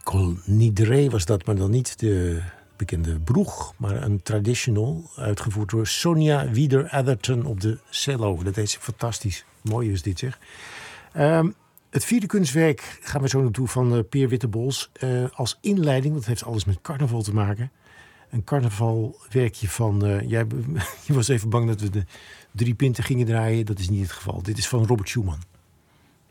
Col Nidre was dat, maar dan niet de bekende broeg, maar een traditional, uitgevoerd door Sonia Wieder-Atherton op de cello. Dat deed ze fantastisch. Mooi is dit, zeg. Het vierde kunstwerk gaan we zo naartoe van Peer Wittebols. Als inleiding, dat heeft alles met carnaval te maken. Een carnavalwerkje van... je was even bang dat we de 3 pinten gingen draaien. Dat is niet het geval. Dit is van Robert Schumann.